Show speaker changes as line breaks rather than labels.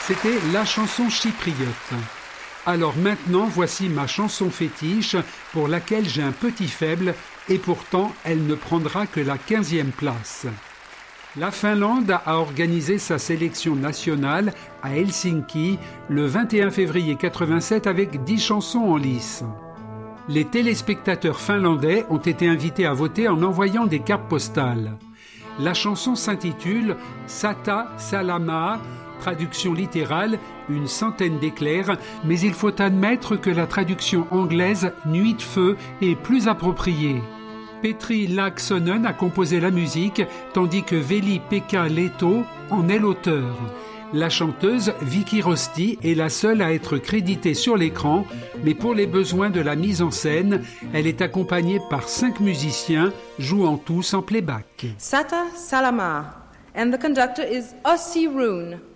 C'était la chanson chypriote. Alors maintenant, voici ma chanson fétiche pour laquelle j'ai un petit faible et pourtant elle ne prendra que la 15e place. La Finlande a organisé sa sélection nationale à Helsinki le 21 février 87 avec 10 chansons en lice. Les téléspectateurs finlandais ont été invités à voter en envoyant des cartes postales. La chanson s'intitule « Sata Salamaa », traduction littérale, une centaine d'éclairs, mais il faut admettre que la traduction anglaise « Nuit de feu » est plus appropriée. Petri Laaksonen a composé la musique, tandis que Veli-Pekka Lehto en est l'auteur. La chanteuse Vicky Rosti est la seule à être créditée sur l'écran, mais pour les besoins de la mise en scène, elle est accompagnée par 5 musiciens, jouant tous en playback.
Sata Salamaa, and the conductor is Ossi Rune.